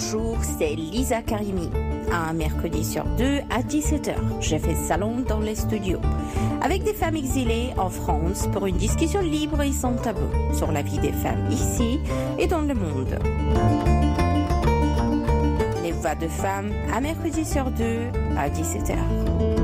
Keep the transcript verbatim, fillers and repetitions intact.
bonjour, c'est Lisa Karimi. Un mercredi sur deux à dix-sept heures, je fais salon dans les studios avec des femmes exilées en France pour une discussion libre et sans tabou sur la vie des femmes ici et dans le monde. Les voix de femmes, un mercredi sur deux à dix-sept heures.